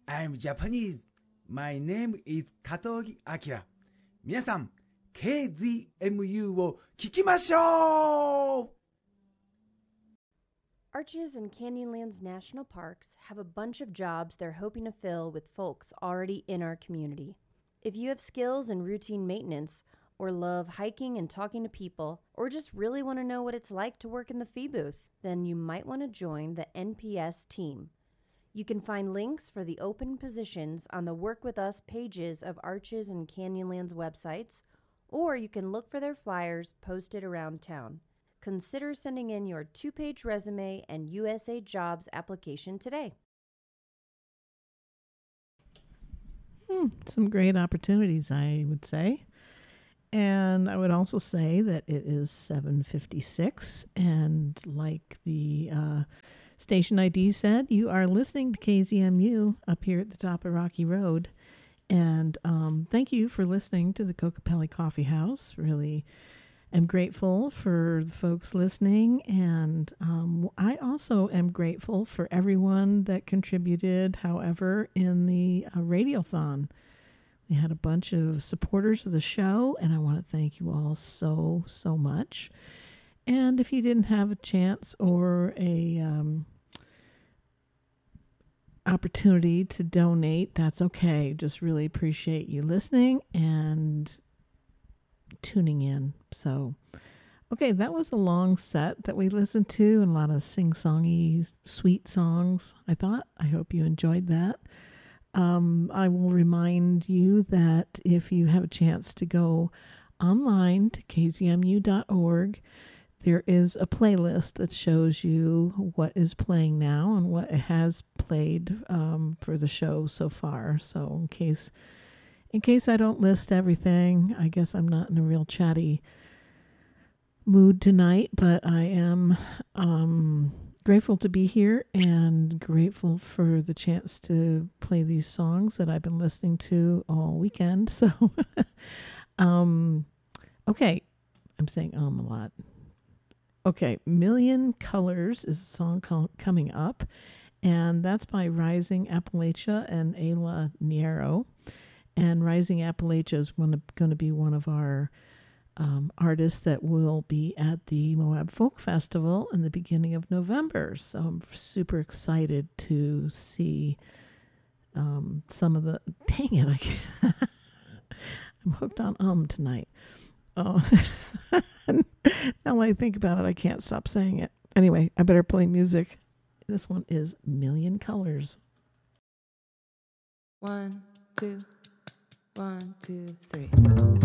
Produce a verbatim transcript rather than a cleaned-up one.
I'm Japanese. My name is Katogi Akira. 皆さん、ケーズーエムユー を聞きましょう Arches and Canyonlands National Parks have a bunch of jobs they're hoping to fill with folks already in our community. If you have skills in routine maintenance, or love hiking and talking to people, or just really want to know what it's like to work in the fee booth, then you might want to join the N P S team. You can find links for the open positions on the Work With Us pages of Arches and Canyonlands websites, or you can look for their flyers posted around town. Consider sending in your two-page resume and U S A Jobs application today. Hmm, some great opportunities, I would say. And I would also say that it is seven fifty-six, and like the uh, station I D said, you are listening to K Z M U up here at the top of Rocky Road. And um, thank you for listening to the Kokopelli Coffee House. Really am grateful for the folks listening. And um, I also am grateful for everyone that contributed, however, in the uh, Radiothon. We had a bunch of supporters of the show, and I want to thank you all so, so much. And if you didn't have a chance or a um, opportunity to donate, that's okay. Just really appreciate you listening and tuning in. So, okay, that was a long set that we listened to, and a lot of sing-songy, sweet songs, I thought. I hope you enjoyed that. Um, I will remind you that if you have a chance to go online to k z m u dot org, there is a playlist that shows you what is playing now and what has played um, for the show so far. So in case in case I don't list everything, I guess I'm not in a real chatty mood tonight, but I am um, grateful to be here and grateful for the chance to play these songs that I've been listening to all weekend. So, um, okay, I'm saying um a lot. Okay, Million Colors is a song called Coming Up, and that's by Rising Appalachia and Ayla Niero. And Rising Appalachia is going to be one of our Um, artists that will be at the Moab Folk Festival in the beginning of November. So I'm super excited to see um, some of the... Dang it, I can't, I'm hooked on um tonight. Oh, now that I think about it, I can't stop saying it. Anyway, I better play music. This one is Million Colors. One, two, one, two, three.